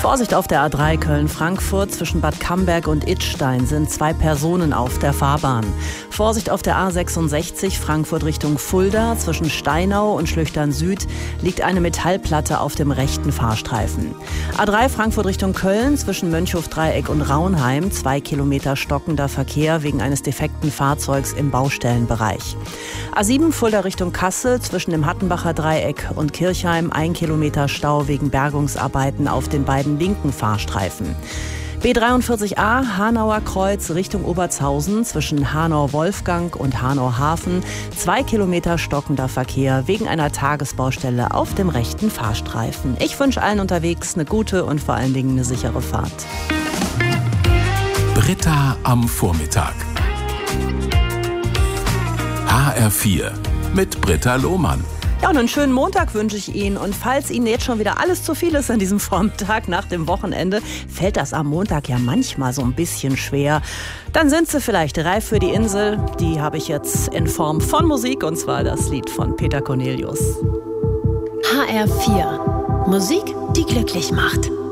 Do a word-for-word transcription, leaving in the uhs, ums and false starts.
Vorsicht auf der A drei Köln-Frankfurt. Zwischen Bad Camberg und Idstein sind zwei Personen auf der Fahrbahn. Vorsicht auf der A sechsundsechzig Frankfurt Richtung Fulda. Zwischen Steinau und Schlüchtern Süd liegt eine Metallplatte auf dem rechten Fahrstreifen. A drei Frankfurt Richtung Köln. Zwischen Mönchhof-Dreieck und Raunheim. Zwei Kilometer stockender Verkehr wegen eines defekten Fahrzeugs im Baustellenbereich. A sieben Fulda Richtung Kassel. Zwischen dem Hattenbacher Dreieck und Kirchheim. Ein Kilometer Stau wegen Bergungsarbeiten auf den beiden linken Fahrstreifen. B dreiundvierzig a Hanauer Kreuz Richtung Obertshausen zwischen Hanau-Wolfgang und Hanau-Hafen. Zwei Kilometer stockender Verkehr wegen einer Tagesbaustelle auf dem rechten Fahrstreifen. Ich wünsche allen unterwegs eine gute und vor allen Dingen eine sichere Fahrt. Britta am Vormittag. H R vier mit Britta Lohmann. Ja, und einen schönen Montag wünsche ich Ihnen. Und falls Ihnen jetzt schon wieder alles zu viel ist an diesem Vormittag nach dem Wochenende, fällt das am Montag ja manchmal so ein bisschen schwer. Dann sind Sie vielleicht reif für die Insel. Die habe ich jetzt in Form von Musik, und zwar das Lied von Peter Cornelius. H R vier. Musik, die glücklich macht.